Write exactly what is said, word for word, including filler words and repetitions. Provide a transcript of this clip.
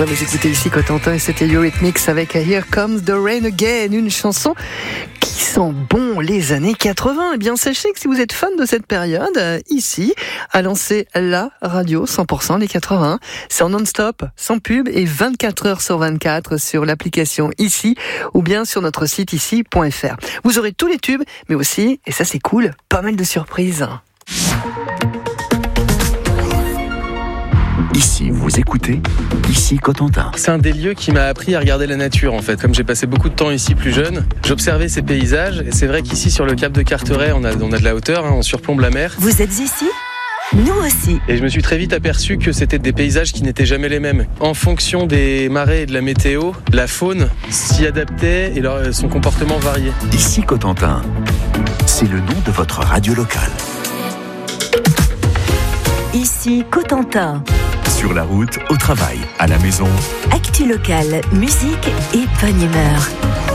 Ouais, vous écoutez ici Cotentin et c'était Eurythmics avec Here Comes the Rain Again, une chanson qui sent bon les années quatre-vingts. Eh bien, sachez que si vous êtes fan de cette période, euh, ici, a lancé la radio cent pour cent les quatre-vingts. C'est en non-stop, sans pub et vingt-quatre heures sur vingt-quatre sur l'application ici ou bien sur notre site ici point f r. Vous aurez tous les tubes, mais aussi, et ça c'est cool, pas mal de surprises. Ici, vous écoutez, ici Cotentin. C'est un des lieux qui m'a appris à regarder la nature en fait. Comme j'ai passé beaucoup de temps ici plus jeune, j'observais ces paysages et c'est vrai qu'ici sur le cap de Carteret, on a, on a de la hauteur, hein, on surplombe la mer. Vous êtes ici ? Nous aussi. Et je me suis très vite aperçu que c'était des paysages qui n'étaient jamais les mêmes. En fonction des marées et de la météo, la faune s'y adaptait et leur, son comportement variait. Ici Cotentin, c'est le nom de votre radio locale. Ici Cotentin. Sur la route, au travail, à la maison. Actu locale, musique et bonne humeur.